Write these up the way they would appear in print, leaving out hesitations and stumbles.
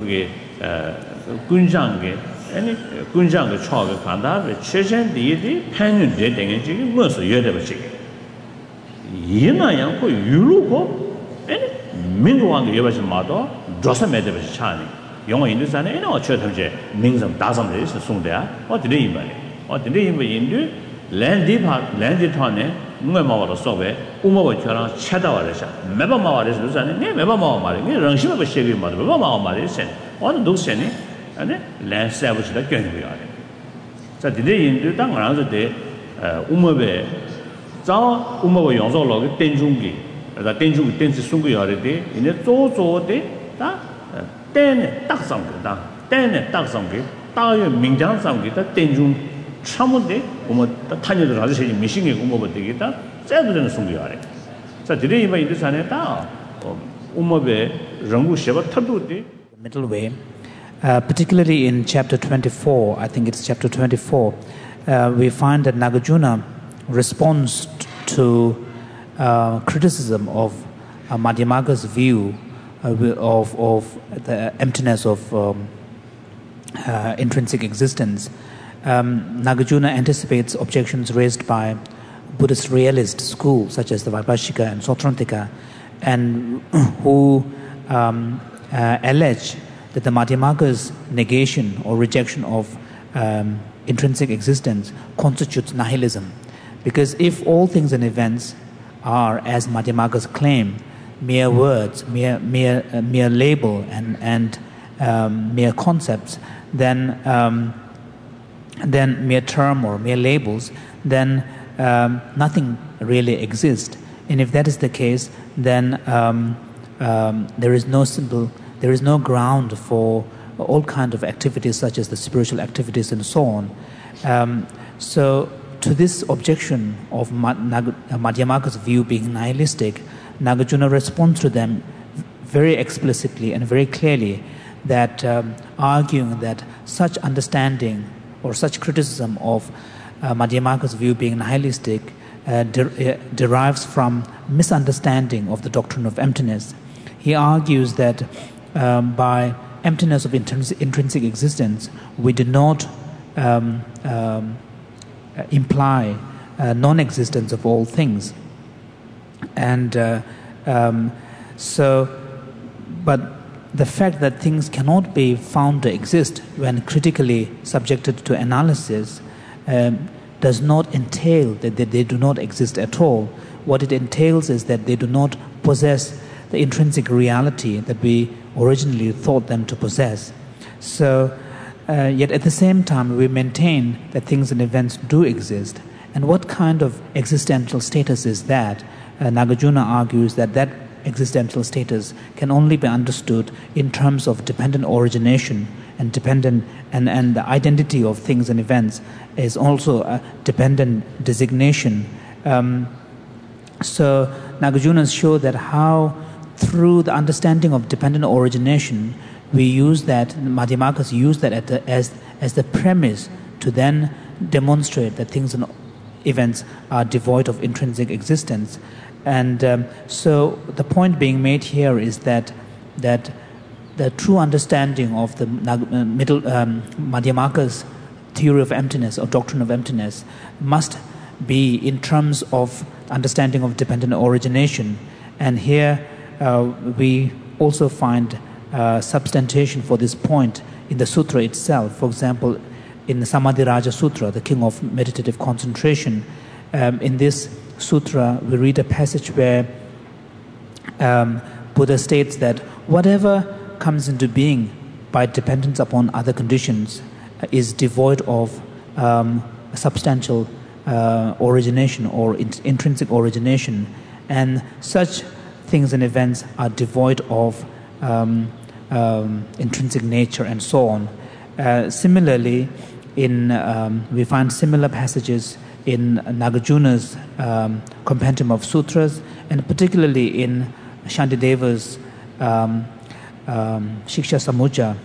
군장게 아니 군장게 초가 간다베 최전디디 판윤제 등의 무엇을 여대버지 이나양 그 유로고 아니 민왕게 여버지 마도 조사 매대버지 차니 영어 인도산에 이나 어쩌든지 민성 다섬에 송대야 어디에 이말이 어디에 인도 랜디 턴에 뭐마와로 소베 우모가 저랑 찾아와래서 매번 마와래서 그러잖아요. 네 매번 마와 말이 네 랑심에 버시게 말이 매번 마와 말이 선 어느 녹세니 아니 랜서비스가 견고해야 돼. 자 디데 인도 땅 알아서 돼 우모베 자 우모가 용서로 땡중기 다 땡중기 땡지 숨고야 돼. 이제 조조데 다 땡에 딱 상거다. 땡에 딱 상게 다의 민장 상게 다 땡중 참은데 뭐 탄여들 아주 세지 미싱이 공부가 되겠다. 째들은 숨겨야래. 자, 드레 이마 인도산에 다 우모베 랑구 쉐바 터두데 middle way, particularly in chapter 24, I think it's chapter 24, we find that Nagarjuna responds to criticism of Madhyamaka's view of the emptiness of intrinsic existence. Nagarjuna anticipates objections raised by Buddhist realist schools such as the Vaibhashika and Sautrantika, and who allege that the Madhyamaka's negation or rejection of intrinsic existence constitutes nihilism. Because if all things and events are, as Madhyamakas claim, mere words, mere label and mere concepts, then mere term or mere labels, then nothing really exists. And if that is the case, then there is no ground for all kinds of activities such as the spiritual activities and so on. So to this objection of Madhyamaka's view being nihilistic, Nagarjuna responds to them very explicitly and very clearly, that arguing that such understanding or such criticism of Madhyamaka's view being nihilistic derives from misunderstanding of the doctrine of emptiness. He argues that by emptiness of intrinsic existence, we do not imply non-existence of all things. And but the fact that things cannot be found to exist when critically subjected to analysis does not entail that they do not exist at all. What it entails is that they do not possess the intrinsic reality that we originally thought them to possess. So, yet at the same time, we maintain that things and events do exist. And what kind of existential status is that? Nagarjuna argues that that existential status can only be understood in terms of dependent origination, and the identity of things and events is also a dependent designation. So Nagarjuna show that how through the understanding of dependent origination, we use that, Madhyamakas use that as the premise to then demonstrate that things and events are devoid of intrinsic existence. And so the point being made here is that the true understanding of the Madhyamaka's theory of emptiness or doctrine of emptiness must be in terms of understanding of dependent origination. And here we also find substantiation for this point in the sutra itself. For example, in the Samadhi Raja Sutra, the King of Meditative Concentration, in this sutra we read a passage where Buddha states that whatever comes into being by dependence upon other conditions is devoid of substantial origination or intrinsic origination, and such things and events are devoid of intrinsic nature and so on. Similarly, we find similar passages in Nagarjuna's compendium of sutras, and particularly in Shantideva's Shiksha Samujja,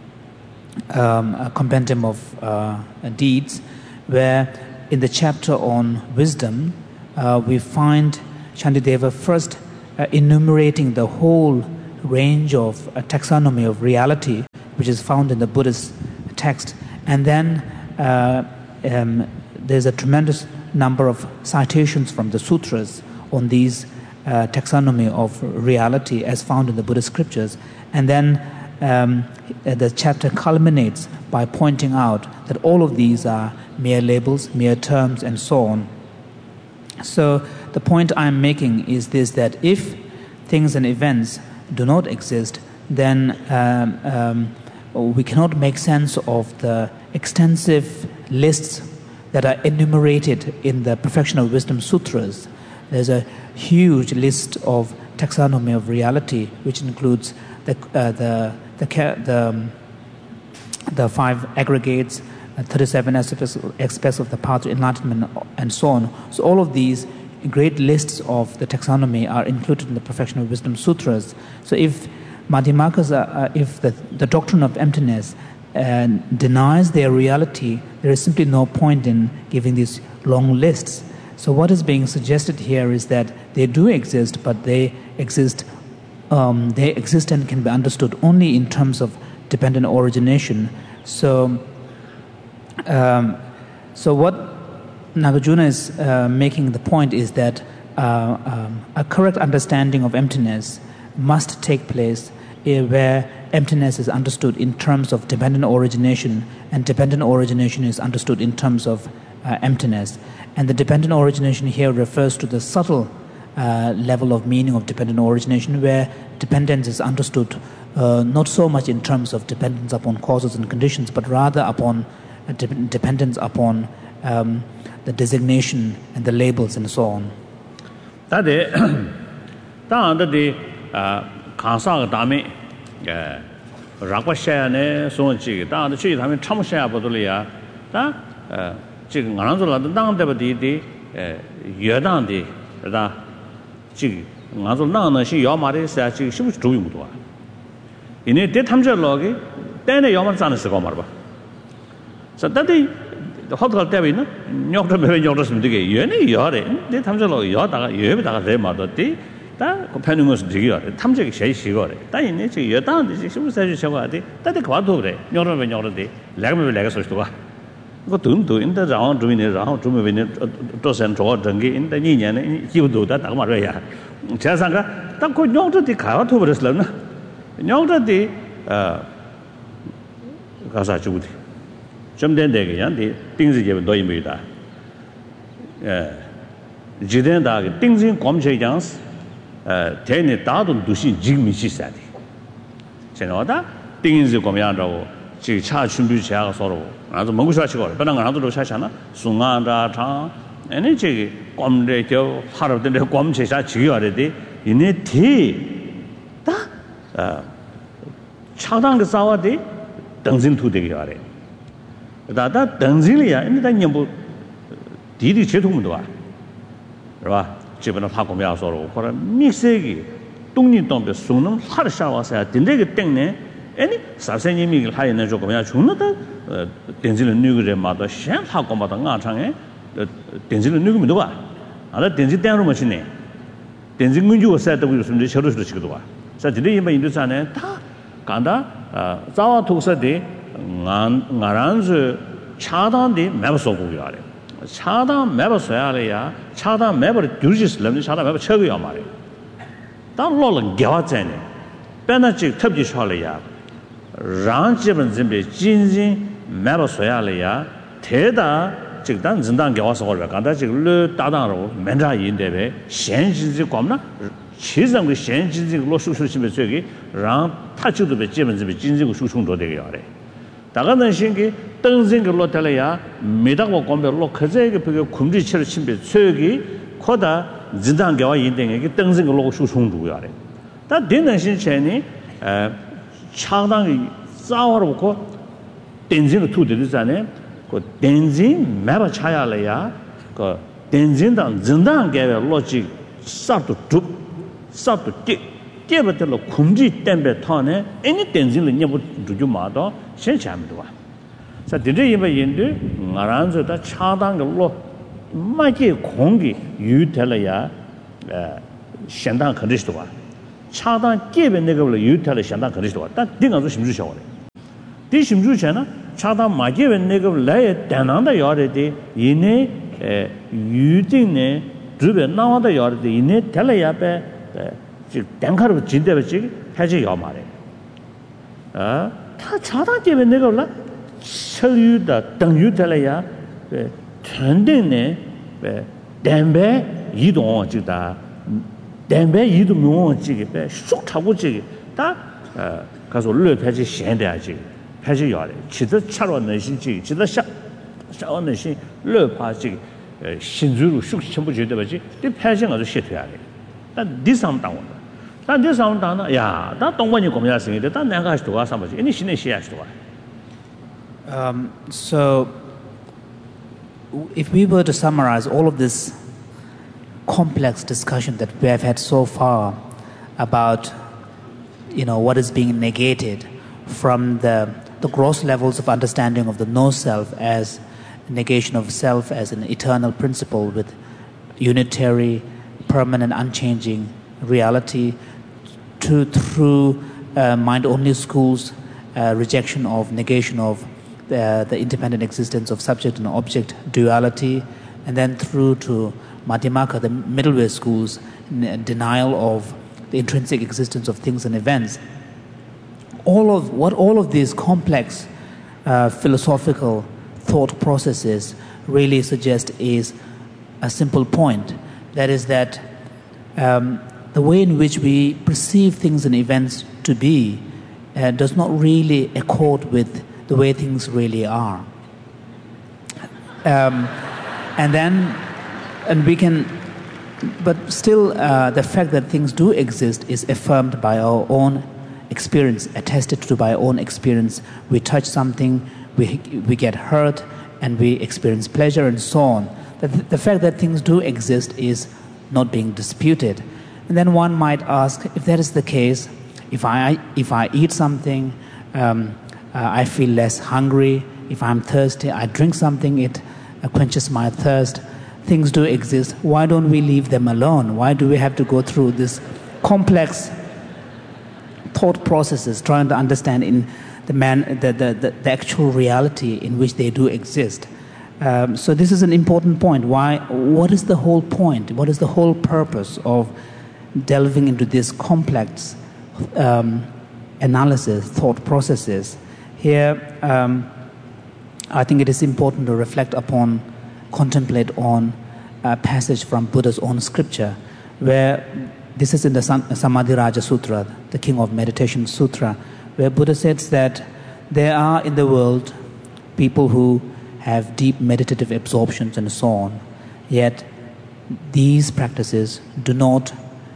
a compendium of deeds, where in the chapter on wisdom we find Shantideva first enumerating the whole range of taxonomy of reality, which is found in the Buddhist text. And then there's a tremendous number of citations from the sutras on these taxonomy of reality as found in the Buddhist scriptures. And then the chapter culminates by pointing out that all of these are mere labels, mere terms, and so on. So the point I'm making is this, that if things and events do not exist, then we cannot make sense of the extensive lists that are enumerated in the Perfection of Wisdom Sutras. There's a huge list of taxonomy of reality, which includes the 5 aggregates, 37 aspects of the path to enlightenment, and so on. So all of these great lists of the taxonomy are included in the Perfection of Wisdom Sutras. So if Madhyamakas, if the doctrine of emptiness denies their reality, there is simply no point in giving these long lists. So what is being suggested here is that they do exist, but they exist and can be understood only in terms of dependent origination. So what Nagarjuna is making the point is that a correct understanding of emptiness must take place where emptiness is understood in terms of dependent origination, and dependent origination is understood in terms of emptiness. And the dependent origination here refers to the subtle level of meaning of dependent origination, where dependence is understood not so much in terms of dependence upon causes and conditions, but rather upon dependence upon the designation and the labels and so on. the hotel Davina, Nyokta Yodas Mdige, Yene Yore, they Tamjalo Yoda, Yevada Remadoti, that Companionus Digor, Tamjak Shay Shigore, that in nature Yodan, she was said Shawadi, that the Quadore, Yoda Venyordi, Lagme Legasostua. What to do in the round, doing it around to move in Tos and Jordangi in the Ninian, he would do that Amaria. Chasanga, that could Yokta the Kavat over the Slana. Yokta the Kasachuti. Some then they get the things you have doing with that. Jidan Dag, things in Comchayans, 10 thousand to see Jimmy said. Senoda, things you come out, she charged to be share sorrow. As a Mongusha, but another Shashana, Sunganda, Tang, and a jig, come later, part of the Comchachi already, in a tea. Chadang Sawadi, Tangzin to the Yare. That Tanzilia, and then you did it to Mudua. Chipin of Hakomia sorrow for a Missegi, Tuni Tombe Sunum, Harsha was at the negative thing, any Sarsani Miguel High and Jokomia Chunata, Tenzil Nugu mother, Sham Hakomata Chang, Tenzil Nugu Mudua, and that Tenzil Dano machine. Tenzil Munju was said that we were from the Church to Chikua. Such a day in Indusana, Kanda, Zawa took a day. Ngaranzu Chadan de Mabasoguare. Chadan Mabasoya, Chadan Maber Dujis Lemon Chadan Maber Chevy. Don't Lolan Gawatene, Benachik Tubish Holia, Ranchiban Zimbi, Jinzi, Mabasoyalia, Teda, Chikdan Zindan Gawas or Gandachik Lu Tadaro, Mendra in Debe, Shenji Comna, Chisam with Shenji Losu Shimbi, Ran Tachu the Jimans with Jinzi Shushun to the Yare. 다가는 신기 뜬생거 로텔이야 미다고 공부 로커제게 그 군지처럼 신비 최기 코다 진단계와 인등에게 뜬생거 로고 수송주야래 다 되는 신체니 상당히 싸워놓고 댄징을 투들이잖아요 그 댄징 매바 차야래야 그 댄징당 진단계의 로직 싹도 쭉 싹도 깨버들로 kumji tembe thane any tenzin le nyabu duju ma do shen cham do sa de de yeba yinde ngaran zo da chadang lo ma ge kong gi yu de le ya shen dang khen de do 차단 깨변 내가 원래 유탈을 상당 그리스도 왔다 딩아도 심주 셔래 디 심주 전에 차단 마게변 내가 원래 대난다 요래디 이네 유딩네 주변 나와다 요래디 이네 달라야베 즉 땡카로 진대버지 해지 요 말에 다 차단 깨변 내가 원래 설유다 등유달라야 전대네 댐베 이동 지다 댐베 이동 묘 지게 쑥 타고 지게 다 가서 르 패지 현대야지 패지 요래 지도 차로 내신지 지도 샤샤 내신 르 파지 신주로 쑥 전부 제대 버지 이 패싱 아주 시트야 돼. 但디상 당원 但디상 당나 야 다 동반이 고민할 수 있는데 다 내가 하시도 와 삼버지 이 신의 시야시도 와 So, if we were to summarize all of this complex discussion that we have had so far about, what is being negated from the gross levels of understanding of the no-self as negation of self as an eternal principle with unitary, permanent, unchanging reality, through mind-only schools, rejection of negation of the independent existence of subject and object duality, and then through to Madhyamaka, the middle way schools, denial of the intrinsic existence of things and events. All of these complex philosophical thought processes really suggest is a simple point. That is that the way in which we perceive things and events to be does not really accord with the way things really are. But still the fact that things do exist is affirmed by our own experience, attested to by our own experience. We touch something, we get hurt, and we experience pleasure and so on. The fact that things do exist is not being disputed. And then one might ask, if that is the case, if I eat something, I feel less hungry. If I'm thirsty, I drink something, it quenches my thirst. Things do exist. Why don't we leave them alone? Why do we have to go through this complex thought processes trying to understand in the actual reality in which they do exist? So this is an important point. What is the whole point? What is the whole purpose of delving into this complex analysis, thought processes? Here, I think it is important to reflect upon, contemplate on a passage from Buddha's own scripture, where this is in the Samadhiraja Sutra, the King of Meditation Sutra, where Buddha says that there are in the world people who have deep meditative absorptions and so on, yet these practices do not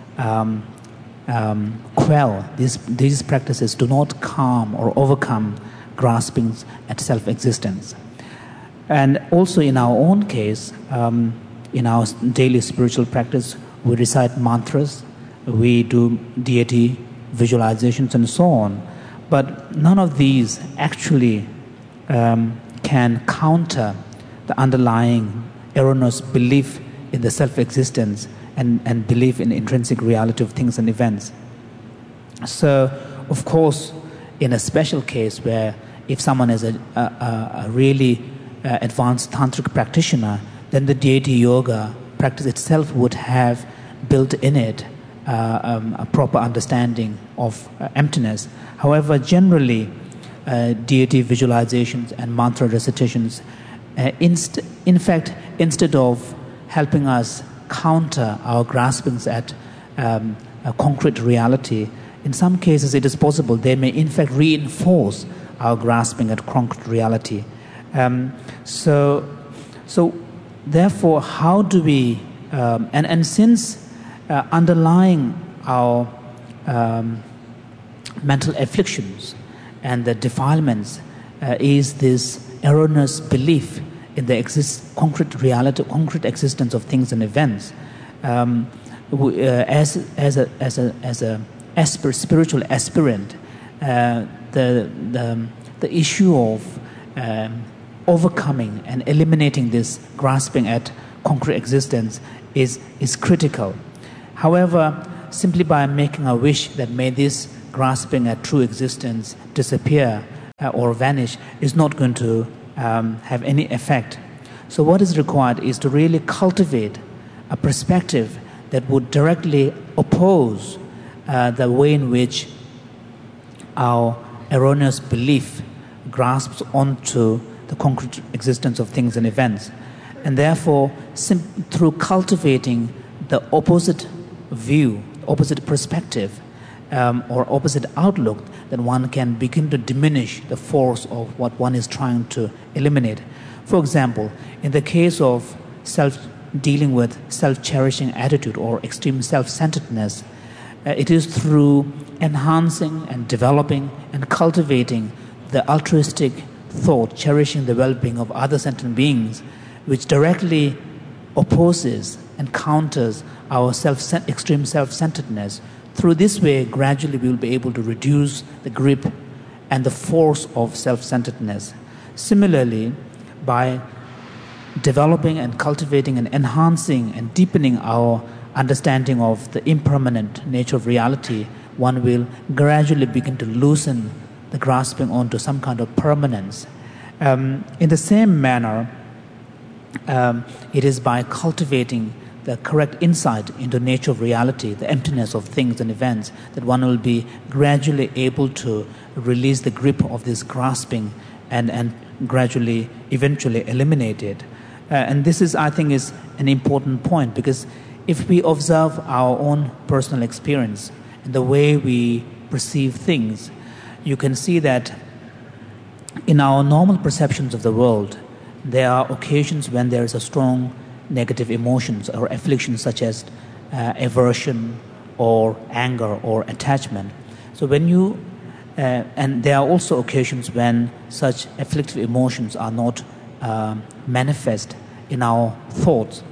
quell, these practices do not calm or overcome graspings at self-existence. And also in our own case, in our daily spiritual practice, we recite mantras, we do deity visualizations and so on, but none of these actually can counter the underlying erroneous belief in the self-existence and belief in the intrinsic reality of things and events. So, of course, in a special case where if someone is a really advanced tantric practitioner, then the deity yoga practice itself would have built in it a proper understanding of emptiness. However, generally, deity visualizations and mantra recitations, in fact, instead of helping us counter our graspings at a concrete reality, in some cases it is possible they may in fact reinforce our grasping at concrete reality. So therefore, how do we, and since underlying our mental afflictions and the defilements is this erroneous belief in the concrete reality, concrete existence of things and events, as a spiritual aspirant, the issue of overcoming and eliminating this grasping at concrete existence is critical. However, simply by making a wish that may this grasping at true existence disappear or vanish is not going to have any effect. So what is required is to really cultivate a perspective that would directly oppose the way in which our erroneous belief grasps onto the concrete existence of things and events. And therefore, through cultivating the opposite view, opposite perspective, or opposite outlook, then one can begin to diminish the force of what one is trying to eliminate. For example, in the case of dealing with self-cherishing attitude or extreme self-centeredness, it is through enhancing and developing and cultivating the altruistic thought, cherishing the well-being of other sentient beings, which directly opposes and counters our extreme self-centeredness. Through this way, gradually we will be able to reduce the grip and the force of self-centeredness. Similarly, by developing and cultivating and enhancing and deepening our understanding of the impermanent nature of reality, one will gradually begin to loosen the grasping onto some kind of permanence. In the same manner, it is by cultivating the correct insight into the nature of reality, the emptiness of things and events, that one will be gradually able to release the grip of this grasping and gradually, eventually eliminate it. And this is, I think, is an important point, because if we observe our own personal experience and the way we perceive things, you can see that in our normal perceptions of the world, there are occasions when there is a strong negative emotions or afflictions such as aversion or anger or attachment. So when you and there are also occasions when such afflictive emotions are not manifest in our thoughts.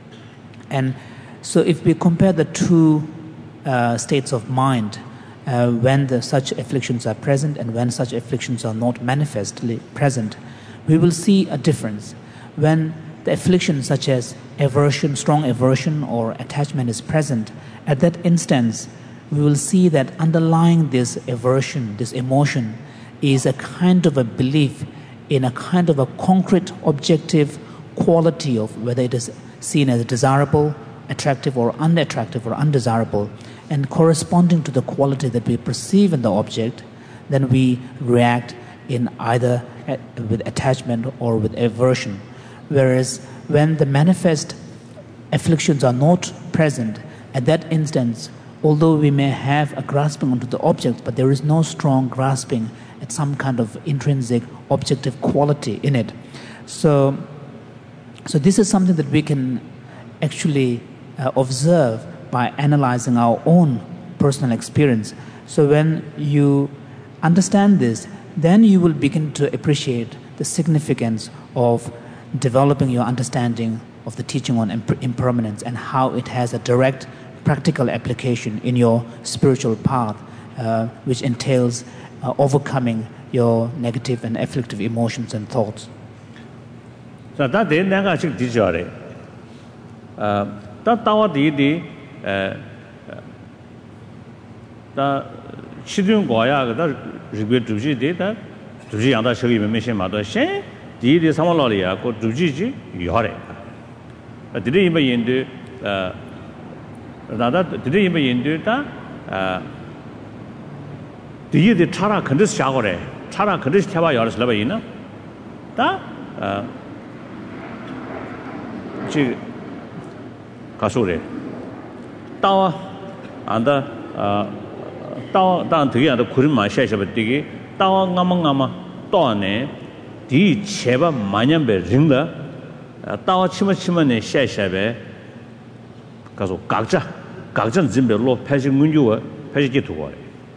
And so if we compare the two states of mind, when such afflictions are present and when such afflictions are not manifestly present, we will see a difference. When the affliction such as aversion, strong aversion or attachment is present, at that instance, we will see that underlying this aversion, this emotion, is a kind of a belief in a kind of a concrete, objective quality of whether it is seen as desirable, attractive or unattractive or undesirable, and corresponding to the quality that we perceive in the object, then we react in either with attachment or with aversion. Whereas when the manifest afflictions are not present, at that instance, although we may have a grasping onto the object, but there is no strong grasping at some kind of intrinsic objective quality in it. So this is something that we can actually observe by analyzing our own personal experience. So when you understand this, then you will begin to appreciate the significance of developing your understanding of the teaching on impermanence and how it has a direct practical application in your spiritual path, which entails overcoming your negative and afflictive emotions and thoughts. So that day 내가 즉 뒤져래. 다 따와디디 다 시든 거야 그다 리뷰 주지데 다 주지 양다 저기 몇몇이 마도 신 디디 상월로리야 고 주지지 요래. 디디 이마 인도 나다 디디 이마 인도다 디디 차라 컨디스 샤고래. 차라 컨디스 태바 열었을 봐 있나? 다 지 가소래. 따와 안다 따와 단 되게 안다 구름만 샤샤버디기 따와 가망가마 또네 디 제바 마냠베 링다 따와 치마치마네 샤샤베 가서 각자 짐베로 패식 문주와 패식이 두고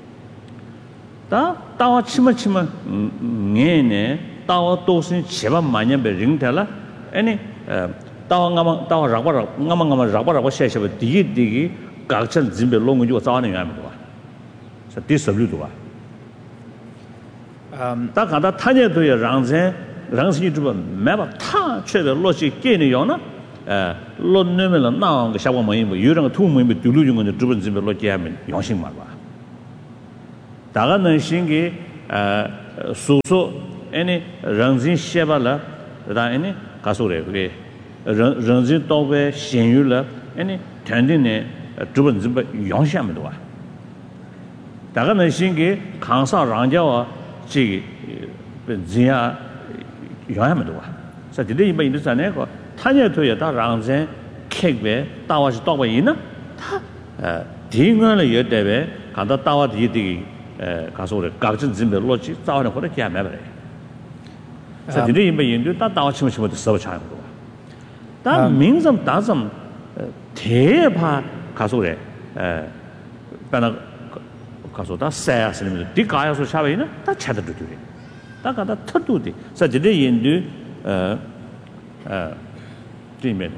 따와 치마치마 네네 따와 도신 제바 마냠베 링달라 아니 따와 가마 샤샤베 디기 각자 짐베 롱은주 자는 야면도 자 디스블루도 와 다 가다 타녀도야 랑세 좀 매바 타 최대 로지 깨는 요나 lo numela na nga shawa mo yin yu rang tu mo yin du lu yung de zhuben zin lo jia min yong xing ma ba da ga nan xing ge su su ene rang jin xie ba la da ene ga su re ge rang jin dao bei xian yu la ene tian din ne zhuben zin ba yong xian me de wa da ga nan xing ge kang sa rang jia wa ji jin ya yong me de wa sa de yin ba yin de san ne ko 他也对呀，他让人开呗，大话是大话音呢，他第一个呢也代表看到大话第一的告诉我的，搞成这么逻辑，早上或者见面不来，所以这里面印度他大话什么什么的说不差不多，但民众大众特怕告诉的把那告诉他三啊什么的，第高要说下位呢，他吃得住的，他搞他特多的，所以这里印度这里面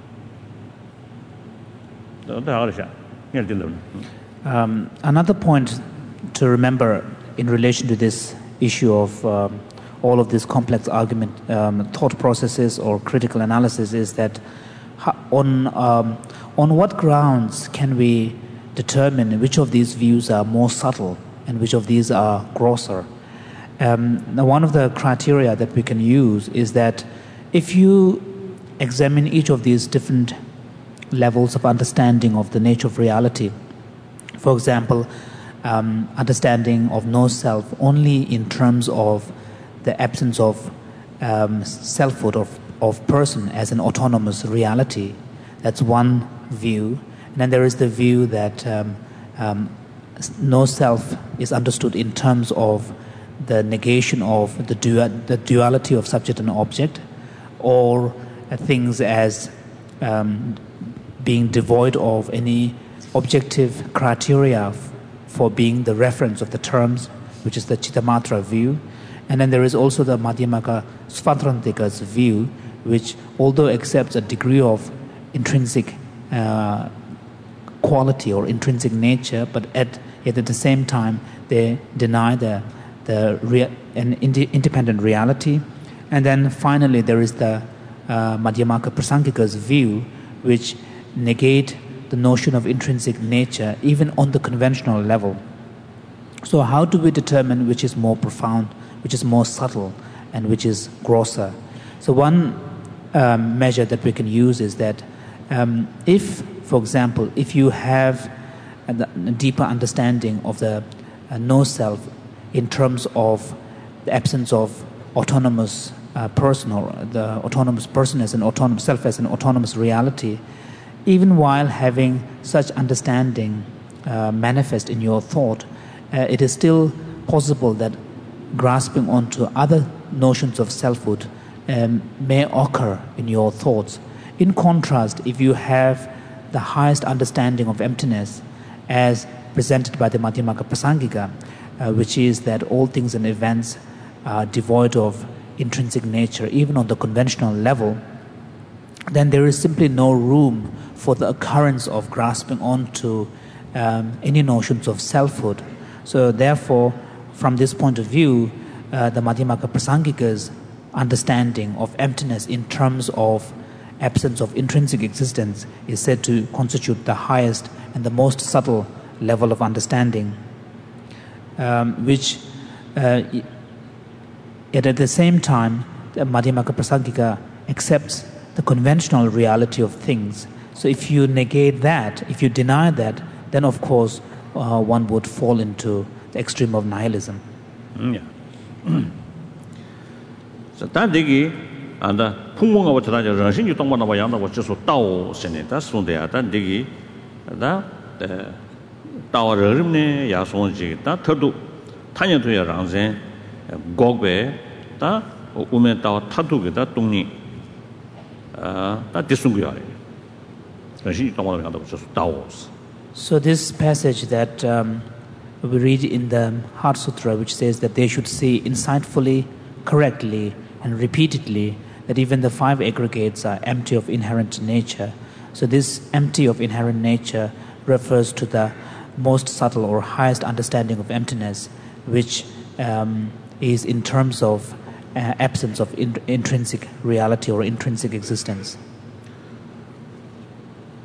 another point to remember in relation to this issue of all of these complex argument thought processes or critical analysis is that on what grounds can we determine which of these views are more subtle and which of these are grosser? Now one of the criteria that we can use is that if you examine each of these different levels of understanding of the nature of reality, for example, understanding of no self only in terms of the absence of selfhood of person as an autonomous reality, that's one view. And then there is the view that no self is understood in terms of the negation of the duality of subject and object, or things as being devoid of any objective criteria for being the reference of the terms, which is the Chittamatra view. And then there is also the Madhyamaka Svatrantikas view, which although accepts a degree of intrinsic quality or intrinsic nature, but yet at the same time they deny an independent reality. And then finally there is the Madhyamaka Prasangika's view, which negate the notion of intrinsic nature even on the conventional level. So how do we determine which is more profound, which is more subtle, and which is grosser? So one measure that we can use is that if, for example, if you have a deeper understanding of the no self in terms of the absence of autonomous person, or the autonomous person as an autonomous self as an autonomous reality, even while having such understanding manifest in your thought, it is still possible that grasping onto other notions of selfhood may occur in your thoughts. In contrast, if you have the highest understanding of emptiness as presented by the Madhyamaka Prasangika, which is that all things and events are devoid of intrinsic nature, even on the conventional level, then there is simply no room for the occurrence of grasping onto any notions of selfhood. So therefore, from this point of view, the Madhyamaka Prasangika's understanding of emptiness in terms of absence of intrinsic existence is said to constitute the highest and the most subtle level of understanding, which yet at the same time, the Madhyamaka Prasangika accepts the conventional reality of things. So if you negate that, if you deny that, then of course one would fall into the extreme of nihilism. Yeah. So that digi and 풍문가 보다 정신이 동반나 봐야나 보셔서 다오 세네다 손대야 단 digi 다 다워르네 야손지 다 터도 타녀도야 랑zen gogbe 다 오면 다 타도게다 동니 다 디숭고야 정신이 동반나 봐야나 보셔서 다오. So this passage that we read in the Heart Sutra, which says that they should see insightfully, correctly, and repeatedly that even the five aggregates are empty of inherent nature. So this empty of inherent nature refers to the most subtle or highest understanding of emptiness, which is in terms of absence of intrinsic reality or intrinsic existence.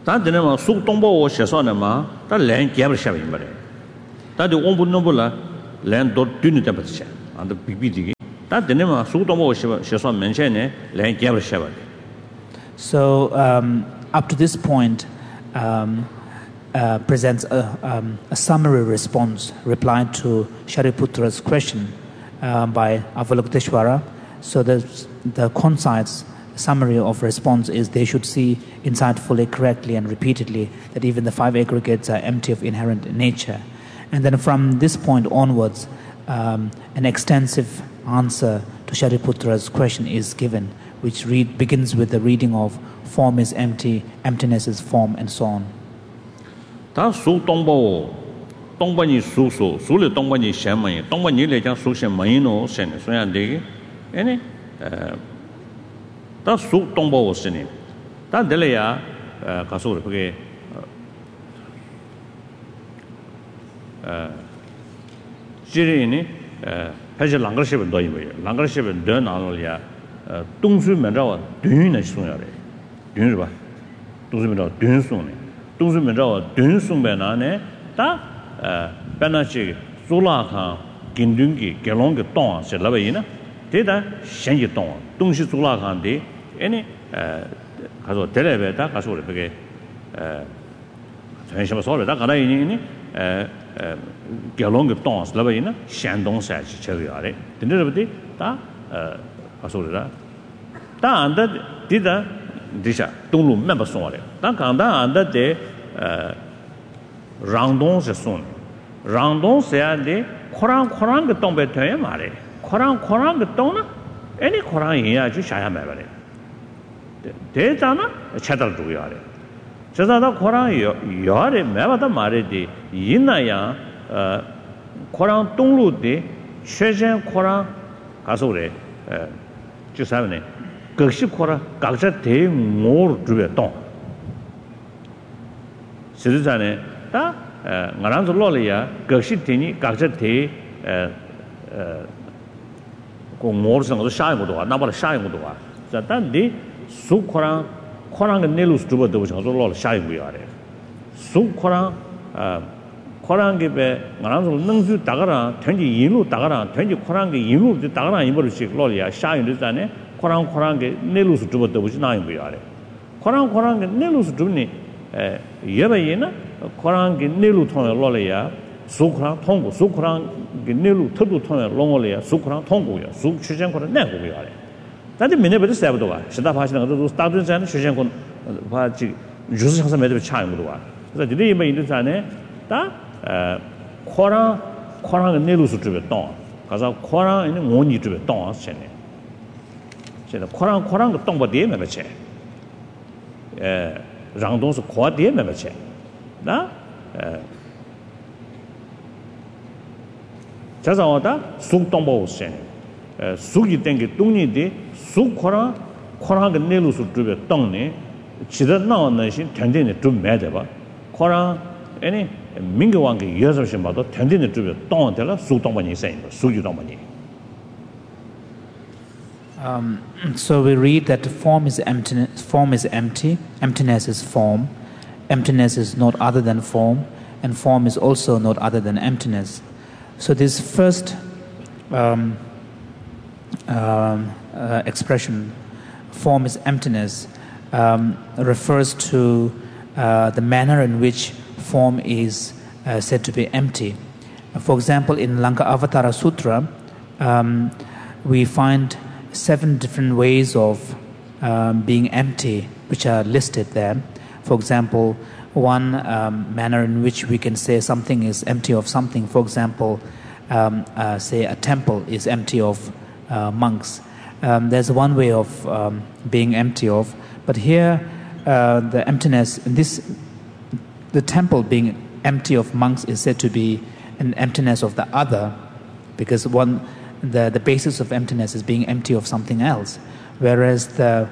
단데는 속 동보 셔서는마 다 랜 개벌 샤비 말에 다들 온부 넘불라 랜도 뒤는 잡았지 안도 비비디기 단데는 속 동보 셔서 mention에 랜 개벌 샤바. So up to this point presents a summary reply to Shariputra's question by Avalokiteshvara. So the concise summary of response is they should see insightfully, correctly and repeatedly that even the five aggregates are empty of inherent nature. And then from this point onwards, an extensive answer to Shariputra's question is given, which begins with the reading of form is empty, emptiness is form, and so on. 다 수동보 동반이 수수 수리 동반이 샤마이 동반이 레장 수샤마이노 센 소야데기 에네 다 수동보 오스니 다 델레야 가서 그게 지리니 패지 랑거시브 도이고요 랑거시브 더 나올이야 동수면자와 듄의 송야래 듄이 봐 동수면자 듄송네 동수면자와 듄송배나네 다 배나시 솔라카 긴둥기 결론게 똥 셀라베이나 대다 신기 똥 동시 솔라칸데 에네 가서 데레베다 가서 그게 전시마 소리다 가나 이니 결론게 똥 셀라베이나 샹동사지 저기야래 근데르버디 다 가서 그러다 다 안다 디다 디샤 동루 멤버 송아래 다 간다 안다 데 랑동 세손 랑동 세야데 코랑 그 똥배 돼야 말해 코랑 그 똥나 애니 코랑 이야 주 샤야 말해 대잖아 차달 두고 하래 저자다 코랑 여아래 매바다 말해디 이나야 코랑 동루데 최전 코랑 가서 그래 주사네 극시 코라 각자 대모르 주베 똥 시르자네 다 나랑도 로리야 극시 되니 각자 대 공모르성도 샤인 것도 와 나발 샤인 것도 와 자단디 수코랑 코랑의 내루스 주버도 저도 로리 샤인 거야래 수코랑 코랑게 배 나랑도 능수 다가라 된지 인루 다가라 된지 코랑게 인루 다가라 이버씩 로리야 샤인도 자네 코랑게 내루스 주버도 보지 나인 거야래 코랑게 내루스 주니 예배이나 코랑게 내루 통해 로리야 수코랑 통고 수코랑게 내루 터도 통해 롱올이야 수코랑 통고야 수 추전코는 내고야래 다들 민에버도 세버도가 시다 파시는 것도 스타드잖아 추전코 봐지 주스 항상 매듭 차인 것도 와 그래서 이제 이번 일을 전에 다 코랑게 내루스 주베 똥 가서 코랑 있는 원이 주베 똥 하시네 제가 코랑 그 똥버 뒤에 매매체 랑동스 코아 뒤에 매매체 나 자자와다 쑥 똥버 오신 쑥이 땡게 똥니디 쑥 코랑 그 내루스 주베 똥네 지다 나오는 신 텐데네 좀 매대 봐 코랑 아니 민교왕게 여섯신 봐도 텐데네 주베 똥 되라 쑥 똥버니 있어요 쑥이 똥버니 So we read that form is empty, emptiness is form, emptiness is not other than form, and form is also not other than emptiness. So this first expression, form is emptiness, refers to the manner in which form is said to be empty. For example, in Lanka Avatara Sutra, we find 7 different ways of being empty, which are listed there. For example, one manner in which we can say something is empty of something. For example, say a temple is empty of monks. There's one way of being empty of, but here the emptiness, the temple being empty of monks is said to be an emptiness of the other, because the basis of emptiness is being empty of something else, whereas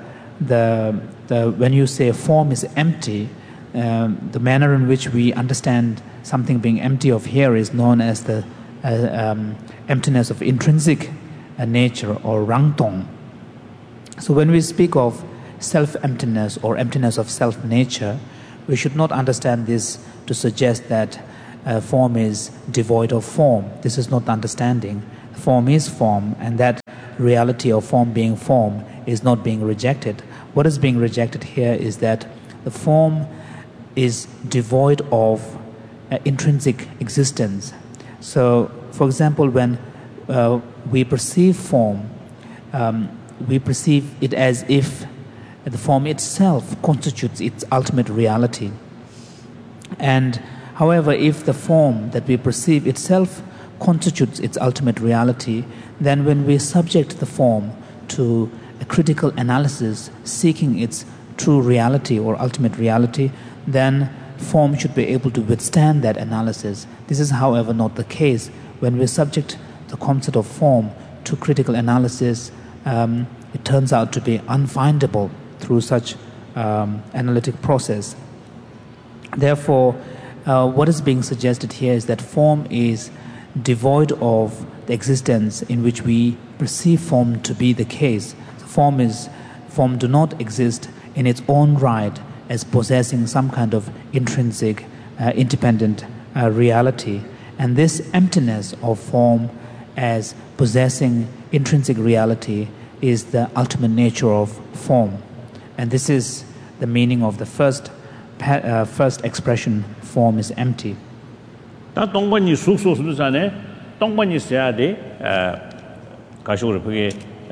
when you say form is empty, the manner in which we understand something being empty of here is known as the emptiness of intrinsic nature or rangtong. So when we speak of self-emptiness or emptiness of self-nature, we should not understand this to suggest that form is devoid of form. This is not understanding. Form is form, and that reality of form being form is not being rejected. What is being rejected here is that the form is devoid of intrinsic existence. So, for example, when we perceive form, we perceive it as if the form itself constitutes its ultimate reality. And however, if the form that we perceive itself constitutes its ultimate reality, then when we subject the form to a critical analysis seeking its true reality or ultimate reality, then form should be able to withstand that analysis. This is, however, not the case. When we subject the concept of form to critical analysis, it turns out to be unfindable through such analytic process. Therefore, what is being suggested here is that form is devoid of the existence in which we perceive form to be the case. Form do not exist in its own right as possessing some kind of intrinsic, independent reality. And this emptiness of form as possessing intrinsic reality is the ultimate nature of form. And this is the meaning of the first expression, form is empty. 동반이 숙소수도산에 동반이 써야 돼. 가시고 그게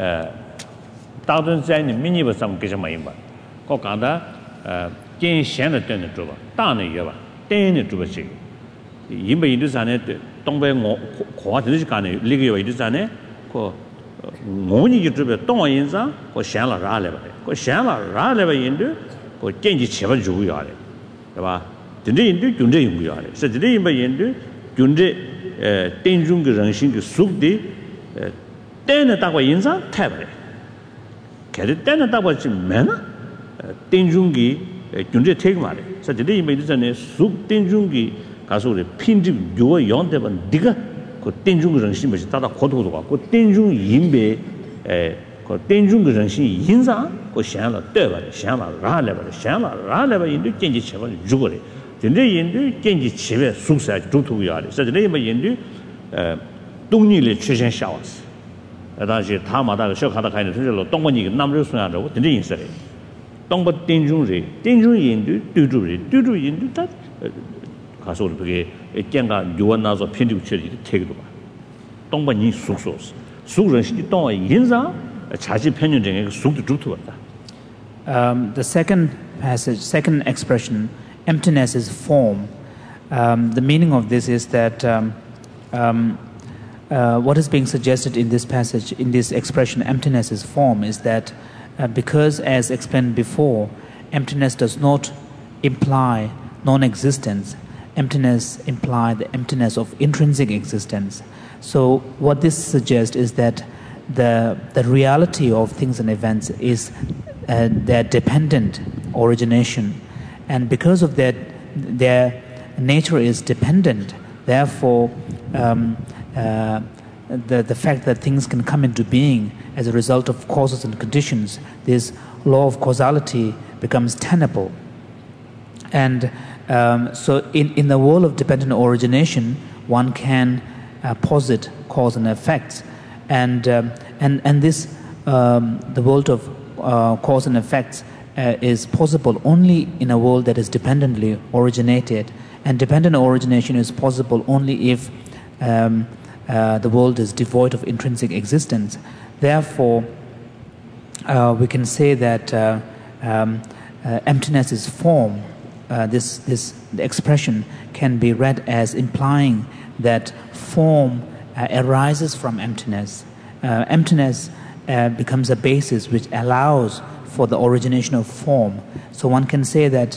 다른 자는 미니버 삼 게좀 많이 봐. 거 간다 긴线的 때는 줘 봐. 다는 여 봐. 때는 줘 봐지. 인베 인도산에 동배 고화 되지 간에 리그여 인도산에 그 모니 주베 동원 인상 그线了 라래 봐. 그线了 라래 봐 인도 그 gen지 제발 주고 야 돼. 对吧? 근데 인도 존재 연구야 돼. 그래서 근데 인도 존재 땡중 그 정신 그 속대 때는 다고 인상 태버려. 걔들 때는 다고 지금 매나 땡중기 존재 태그 말이야. 그래서 근데 인도 전에 속 땡중기 가서 우리 핀지 요어 연대번 네가 그 땡중 그 정신 뭐지 다다 고도도 갖고 땡중 인배 그 땡중 그 정신 인상 그想了对吧想了然来吧想了然来吧인도 gen지 제발 죽어래. 근데 인도 gen지 집에 숙사 주투야 돼. 그래서 근데 인도 동리를 최신 샤워스. 다시 다마다 쇼카다 가는 순서로 동번이 남을 수행하고 근데 인서래. 동번 땡중리 땡중 인도 뚜뚜리 인도 다 가서 그게 깽가 요원나서 편집 처리 태그도 봐. 동번이 숙소스. 숙정신이 동 인상 자지 편견적인 숙도 주투 왔다. The second passage, second expression, emptiness is form. The meaning of this is that what is being suggested in this passage, in this expression, emptiness is form, is that because, as explained before, emptiness does not imply non-existence. Emptiness implies the emptiness of intrinsic existence. So what this suggests is that the reality of things and events is their dependent origination, and because of that, their nature is dependent. Therefore, the fact that things can come into being as a result of causes and conditions, this law of causality becomes tenable. And so, in the world of dependent origination, one can posit cause and effects, and this the world of cause and effects is possible only in a world that is dependently originated, and dependent origination is possible only if the world is devoid of intrinsic existence. Therefore, we can say that emptiness is form. This expression can be read as implying that form arises from emptiness. Emptiness becomes a basis which allows for the origination of form. So one can say that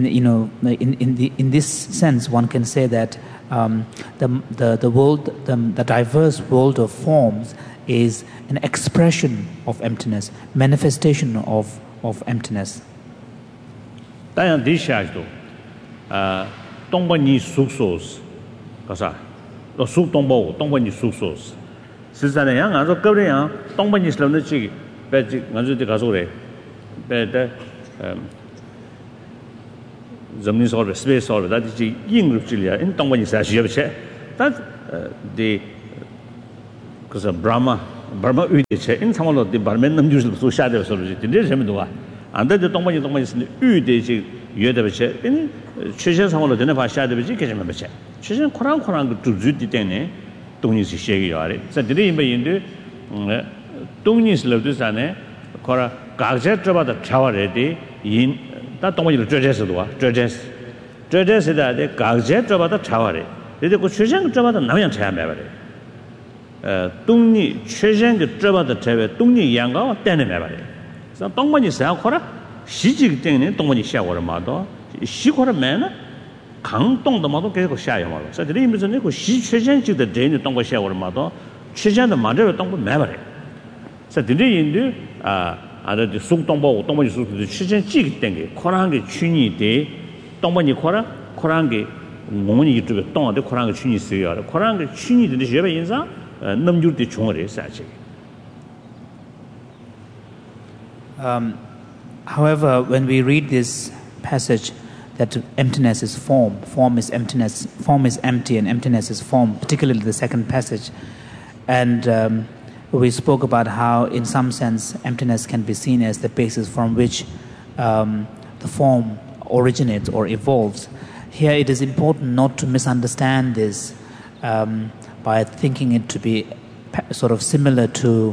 in this sense, one can say that the world, the diverse world of forms, is an expression of emptiness, manifestation of emptiness. 当然底下就东北你宿舍是干啥？宿东北你宿舍是，实际上呢，俺说搞的样东北你是那几个，别这俺说这个说的，别的 zamni solve space solve that is yin group chilia in tongwa ni sa shiye che that the because Brahma ude che in samalo the Brahman nam ju so sha de so de de sem do wa and the tongwa ni ude ji yue de che in chhe samalo de na ba sha de ji ke sem ba che chhe khorang gu ju di de ne tongni si she ge ya re sa de yin ba yin de tongni slab de sa ne khora ga je tra ba da chawa re de yin 다 동물이 저제스도 와 저제스다 데 가제 저바다 차와래 근데 그 최신 저바다 남양 차야 매버래 동리 최신 그 저바다 차에 동리 양가 때네 매버래 그래서 동물이 사고라 시직 때문에 동물이 샤워를 마도 시고라 매나 강동도 마도 계속 샤요 말로 그래서 이 무슨 그 시 최신 지도 되는 동물 샤워를 마도 최신의 만들어 동물 매버래 그래서 드리인도 아들 속동보 동보지 속도 취전 찌기 때문에 코란게 춘이데 동보니 코란게 몸이 이쪽에 동안데 코란게 춘이 있어요. 코란게 춘이데 제가 인사 넘줄때 종을 사지. However, when we read this passage that emptiness is form is emptiness, form is empty and emptiness is form, particularly the second passage, and we spoke about how, in some sense, emptiness can be seen as the basis from which the form originates or evolves. Here, it is important not to misunderstand this by thinking it to be sort of similar to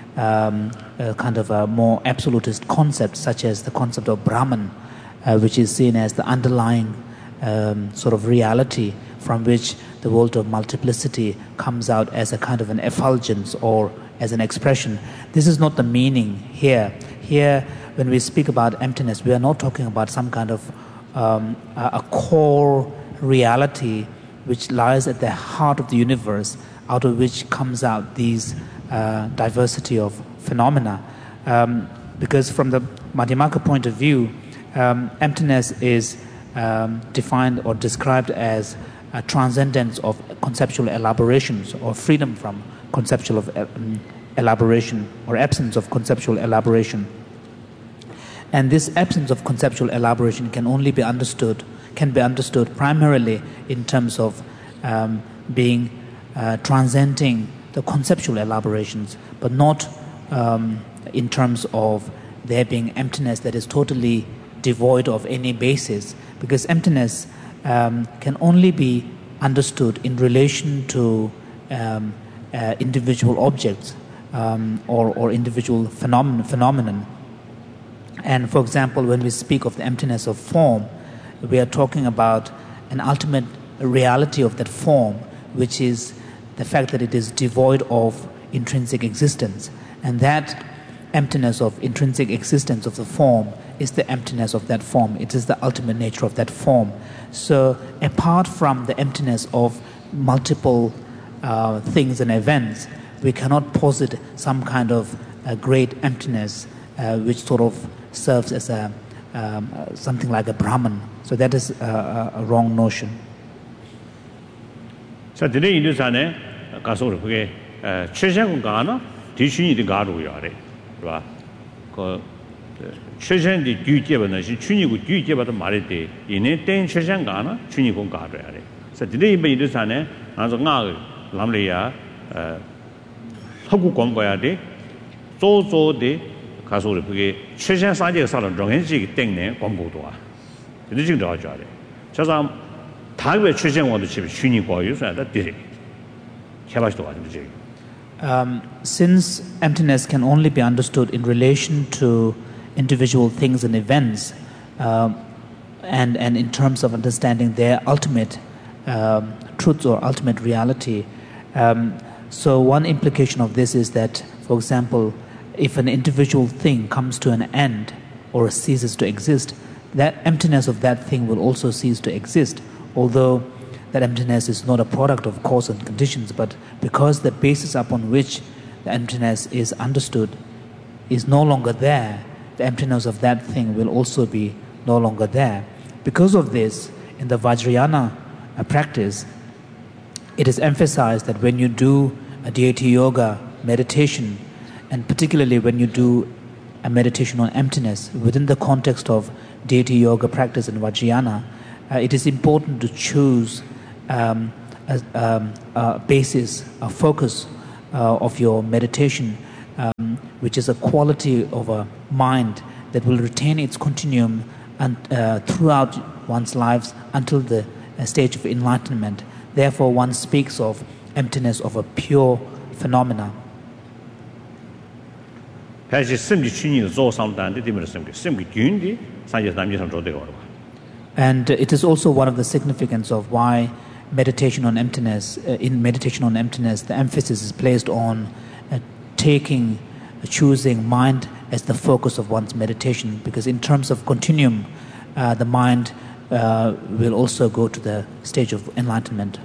a kind of a more absolutist concept, such as the concept of Brahman, which is seen as the underlying sort of reality from which the world of multiplicity comes out as a kind of an effulgence or as an expression. This is not the meaning here. Here, when we speak about emptiness, we are not talking about some kind of a core reality which lies at the heart of the universe, out of which comes out these diversity of phenomena. Because from the Madhyamaka point of view, emptiness is defined or described as a transcendence of conceptual elaborations or freedom from conceptual elaboration or absence of conceptual elaboration. And this absence of conceptual elaboration can be understood primarily in terms of being transcending the conceptual elaborations, but not in terms of there being emptiness that is totally devoid of any basis, because emptiness can only be understood in relation to individual objects or individual phenomenon. And for example, when we speak of the emptiness of form, we are talking about an ultimate reality of that form, which is the fact that it is devoid of intrinsic existence. And that emptiness of intrinsic existence of the form is the emptiness of that form. It is the ultimate nature of that form. So apart from the emptiness of multiple things and events, we cannot posit some kind of great emptiness which sort of serves as something like a Brahman. So that is a wrong notion. So today in this ane kasor ke cheshan ko gana dishuni de garu yare, right? Ko cheshan de gyuje ba na shi chuni ko gyuje ba da mare de ine ten cheshan gana chuni ko garu yare. So today in this ane aso nga lamle ya hagu gon ba ya de zo de kasor ke cheshan sa je sa lo ronghen ji ge teng ne gon go do a. de jing da ja de. 자상 다외 최생원도 집에 춘이 거유서 다 되게 해봐도 가지고 이제 since emptiness can only be understood in relation to individual things and events and in terms of understanding their ultimate truth or ultimate reality, so one implication of this is that, for example, if an individual thing comes to an end or ceases to exist, that emptiness of that thing will also cease to exist, although that emptiness is not a product of cause and conditions, but because the basis upon which the emptiness is understood is no longer there, the emptiness of that thing will also be no longer there. Because of this, in the Vajrayana practice, it is emphasized that when you do a deity yoga meditation, and particularly when you do a meditation on emptiness within the context of deity yoga practice in Vajrayana, it is important to choose a basis, a focus of your meditation, which is a quality of a mind that will retain its continuum and throughout one's lives until the stage of enlightenment. Therefore, one speaks of emptiness of a pure phenomena. And it is also one of the significance of why meditation on emptiness, in meditation on emptiness, the emphasis is placed on choosing mind as the focus of one's meditation, because in terms of continuum, the mind will also go to the stage of enlightenment.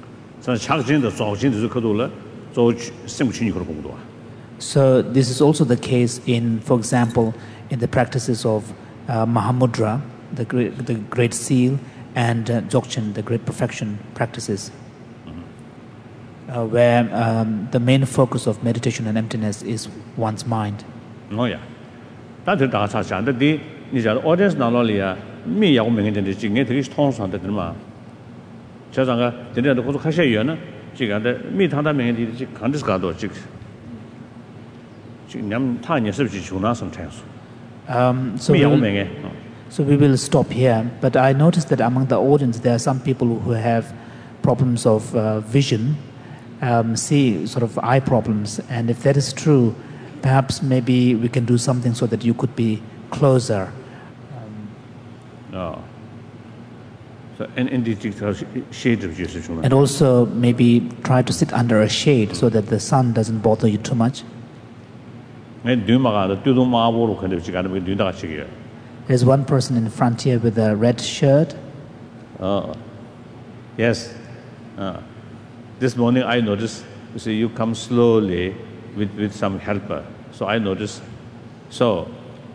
So this is also the case in, for example, in the practices of Mahamudra, the great seal, and Dzogchen, the great perfection practices, where the main focus of meditation on emptiness is one's mind. Oh yeah, that is the audience now. Me, I am going to the tongues on the drama. Chazanga, the other Kashayan, Chiga, me, Tanda Ming, Kandiscado, Chicks. Tanya substitute sometimes. So we will stop here. But I noticed that among the audience, there are some people who have problems of vision, see sort of eye problems. And if that is true, perhaps maybe we can do something so that you could be closer. So, and shade of Jesus. And also maybe try to sit under a shade so that the sun doesn't bother you too much. There's one person in front here with a red shirt. Yes. This morning I noticed, you come slowly with some helper. So I noticed. So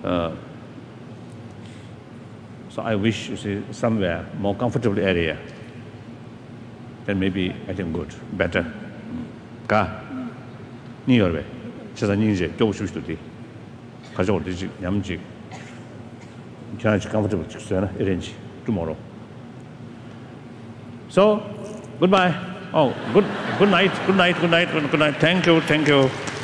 I wish, somewhere more comfortable area. Then maybe I think good, better. Ka, ni yorbe. Chasa ninje, do shu to di. Kajo de ji, yamji. Can comfortable arrange tomorrow. So, goodbye. Oh, good night. Thank you.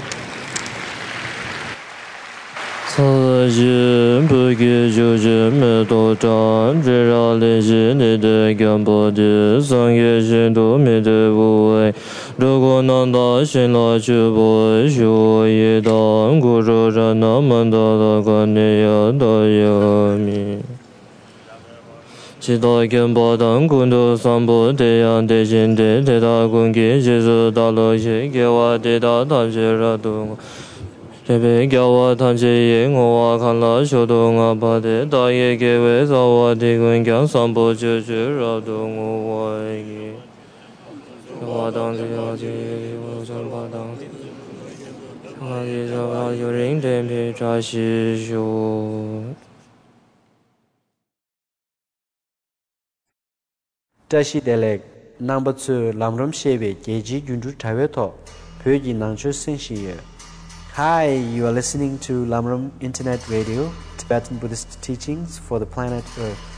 Jin Bugi Juji Medo Zhang Zhira Li Jin De Gyambo Di Sangye Jin Du Mi De Wu Wei Rugu Nanda Xin La Ju Bo Shu Yi Dan Gu Zhu Zhan Na Man Da La Ga Ni Ya Da Ya Mi Chi Da Gyambo Dan Gun Du San Bo De Yang De Jin De De Da Gun Gi Ji Zu Da Lo Xi Ge Wa De Da Da Ji Ra Du Rebe Gyawa Tanche Ye Ngowa Kanla Shodonga Pade Da Ye Gewe Zawa De Gun Gyang Sambo Ju Ju Ra Du Ngowa Ye Gyawa Dang Ji Ya Ji Wo Zhen Ba Dang Nga Ji Zha Ba Yu Ring Den Pi Cha Xi Shu Tashi Delek Number 2 Lamram Shebe Geji Gyunju Tawe To Pyoji Nangchu Senshi Ye. Hi, you are listening to Lamram Internet Radio, Tibetan Buddhist teachings for the planet Earth.